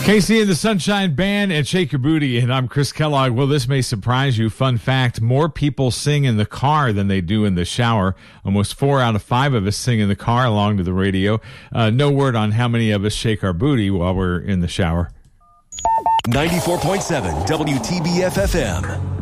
KC and the Sunshine Band and Shake Your Booty, and I'm Chris Kellogg. Well, this may surprise you. Fun fact, more people sing in the car than they do in the shower. Almost 4 out of 5 of us sing in the car along to the radio. No word on how many of us shake our booty while we're in the shower. 94.7 WTBF FM.